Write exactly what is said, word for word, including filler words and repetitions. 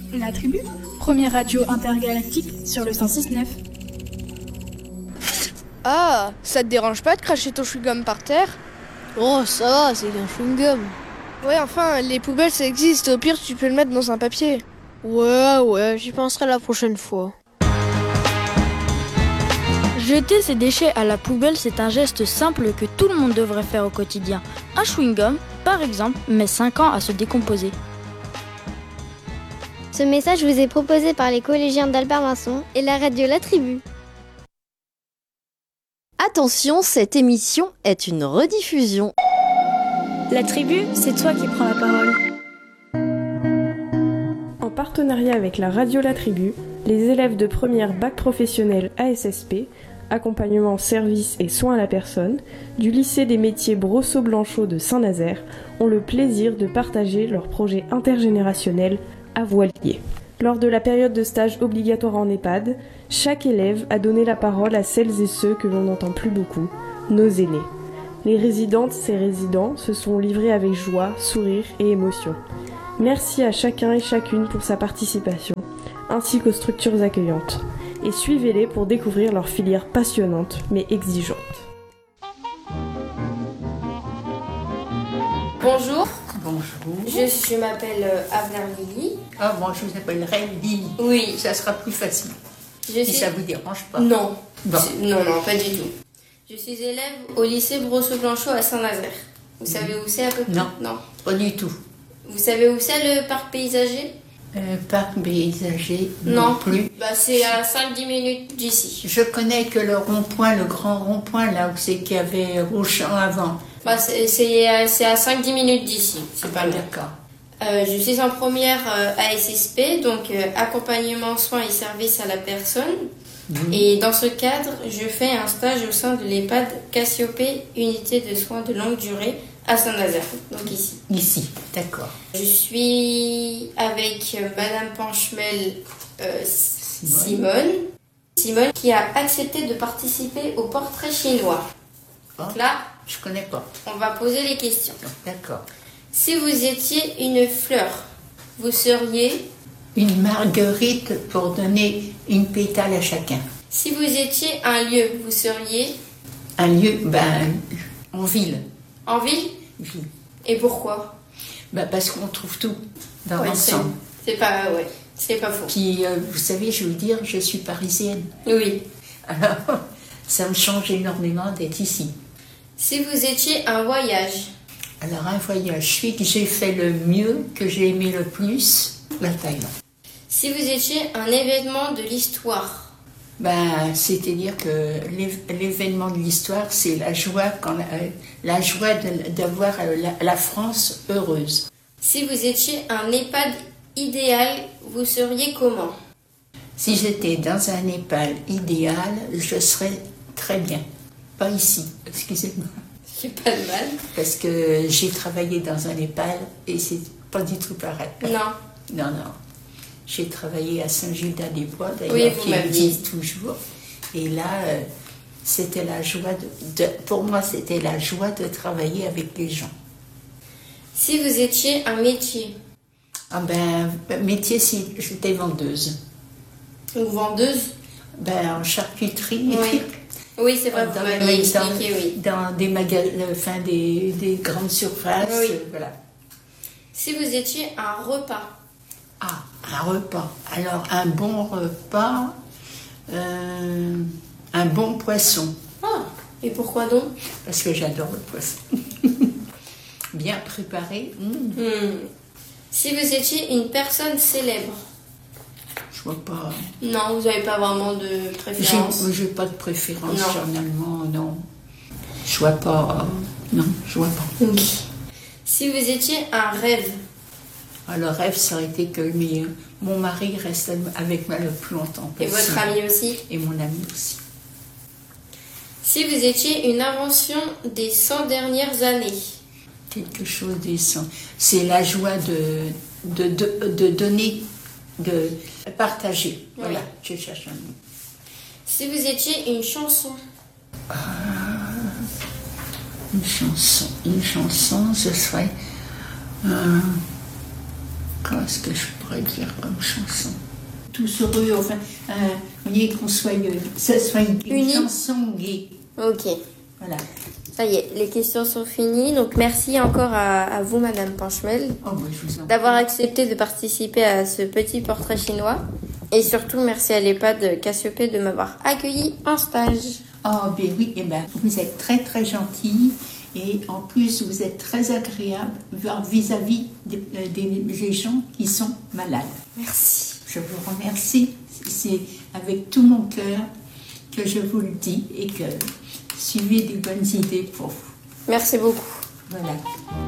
La Tribu, première radio intergalactique sur le cent six neuf. Ah, ça te dérange pas de cracher ton chewing-gum par terre? Oh, ça va, c'est qu'un chewing-gum. Ouais, enfin, les poubelles ça existe, au pire tu peux le mettre dans un papier. Ouais, ouais, j'y penserai la prochaine fois. Jeter ses déchets à la poubelle, c'est un geste simple que tout le monde devrait faire au quotidien. Un chewing-gum, par exemple, met cinq ans à se décomposer. Ce message vous est proposé par les collégiens d'Albert Masson et la radio La Tribu. Attention, cette émission est une rediffusion. La Tribu, c'est toi qui prends la parole. En partenariat avec la radio La Tribu, les élèves de première bac professionnel A S S P, accompagnement, service et soins à la personne, du lycée des métiers Brosseau-Blanchot de Saint-Nazaire, ont le plaisir de partager leur projet intergénérationnel à Voilier. Lors de la période de stage obligatoire en EHPAD, chaque élève a donné la parole à celles et ceux que l'on n'entend plus beaucoup, nos aînés. Les résidentes et résidents se sont livrés avec joie, sourire et émotion. Merci à chacun et chacune pour sa participation, ainsi qu'aux structures accueillantes. Et suivez-les pour découvrir leur filière passionnante mais exigeante. Bonjour. Bonjour. Je, je m'appelle euh, Avner Lily. Ah, moi je vous appellerai Lily. Oui. Ça sera plus facile. Je si suis... ça vous dérange pas. Non. Bon. Non, non, pas du tout. Je suis élève au lycée Brosseau-Blanchot à Saint-Nazaire. Vous mmh. savez où c'est à peu près? Non. Non. Pas du tout. Vous savez où c'est le parc paysager? Euh, parc paysager, non, non plus. Bah, c'est à cinq à dix minutes d'ici. Je connais que le rond-point, le grand rond-point, là où c'est qu'il y avait Auchan avant. Bah, c'est, c'est, à, c'est à cinq à dix minutes d'ici, c'est pas loin. D'accord. Euh, je suis en première euh, A S S P, donc euh, accompagnement, soins et services à la personne. Mmh. Et dans ce cadre, je fais un stage au sein de l'EHPAD Cassiopée, unité de soins de longue durée, à Saint-Nazaire, donc ici. Ici, d'accord. Je suis avec euh, Madame Panchemel euh, Simone. Simone. Simone qui a accepté de participer au portrait chinois. Oh, donc là, je connais pas. On va poser les questions. D'accord. Si vous étiez une fleur, vous seriez... Une marguerite pour donner une pétale à chacun. Si vous étiez un lieu, vous seriez... Un lieu, ben, en ville. En ville? Oui. Et pourquoi? Ben parce qu'on trouve tout dans ouais, l'ensemble. C'est, c'est pas, ouais, c'est pas faux. Puis, euh, vous savez, je veux dire, je suis parisienne. Oui. Alors, ça me change énormément d'être ici. Si vous étiez un voyage? Alors, un voyage, celui que j'ai fait le mieux, que j'ai aimé le plus, la Thaïlande. Si vous étiez un événement de l'histoire? Ben, c'est-à-dire que l'événement de l'histoire, c'est la joie, quand la, la joie de, d'avoir la, la France heureuse. Si vous étiez un EHPAD idéal, vous seriez comment? Si j'étais dans un EHPAD idéal, je serais très bien. Pas ici, excusez-moi. C'est pas de mal. Parce que j'ai travaillé dans un EHPAD et c'est pas du tout pareil. Non. Non, non. J'ai travaillé à Saint-Gildas-des-Bois, d'ailleurs, oui, qui existe toujours. Et là, euh, c'était la joie de, de... Pour moi, c'était la joie de travailler avec les gens. Si vous étiez un métier? Ah ben, métier, si j'étais vendeuse. Ou vendeuse? Ben, en charcuterie. Oui, oui c'est vrai, vous m'avez expliqué, oui. Dans des magasins, enfin, des, des grandes surfaces, oui. euh, voilà. Si vous étiez un repas? Ah, un repas. Alors, un bon repas, euh, un bon poisson. Ah, et pourquoi donc? Parce que j'adore le poisson. Bien préparé. Mmh. Mmh. Si vous étiez une personne célèbre? Je vois pas. Non, vous n'avez pas vraiment de préférence? Je n'ai pas de préférence, non. Généralement, non. Je vois pas. Non, je vois pas. Okay. Si vous étiez un rêve? Le rêve, ça aurait été que mes, mon mari reste avec moi le plus longtemps possible. Et votre ami aussi? Et mon ami aussi. Si vous étiez une invention des cent dernières années? Quelque chose des cent. C'est la joie de, de, de, de donner, de partager. Oui. Voilà, je cherche un mot. Si vous étiez une chanson? euh, Une chanson. Une chanson, ce serait... Euh, Qu'est-ce que je pourrais dire comme chanson? Tous heureux, enfin, euh, vous voyez qu'on soit, euh, ça soit une, une Unis. chanson gaie. Ok. Voilà. Ça y est, les questions sont finies. Donc merci encore à, à vous, Madame Panchemel, Oh, bah, je vous en d'avoir accepté de participer à ce petit portrait chinois. Et surtout, merci à l'EHPAD Cassiopée de m'avoir accueilli en stage. Oh, ben oui, eh ben, vous êtes très très gentil et en plus vous êtes très agréable vis-à-vis des, des, des gens qui sont malades. Merci. Je vous remercie, c'est avec tout mon cœur que je vous le dis et que suivez des bonnes idées pour vous. Merci beaucoup. Voilà.